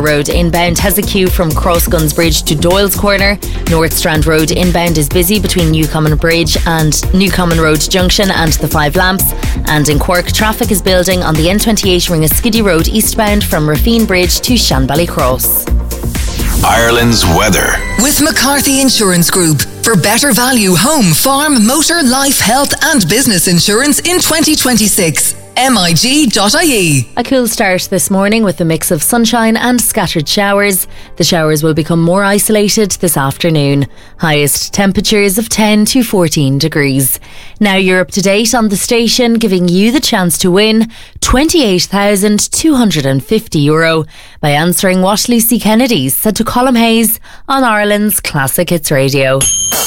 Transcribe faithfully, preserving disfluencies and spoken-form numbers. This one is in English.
Road inbound has a queue from Crossguns Bridge to Doyle's Corner. North Strand Road inbound is busy between Newcommon Bridge and Newcommon Road Junction and the Five Lamps. And in Cork, traffic is building on the N twenty-eight Ringaskiddy Road eastbound from Rafine Bridge to Shanbally Cross. Ireland's weather. With McCarthy Insurance Group. For better value home, farm, motor, life, health and business insurance in twenty twenty-six. M I G dot I E. A cool start this morning with a mix of sunshine and scattered showers. The showers will become more isolated this afternoon. Highest temperatures of ten to fourteen degrees. Now you're up to date on the station, giving you the chance to win twenty-eight thousand two hundred fifty euro by answering what Lucy Kennedy said to Colm Hayes on Ireland's Classic Hits Radio.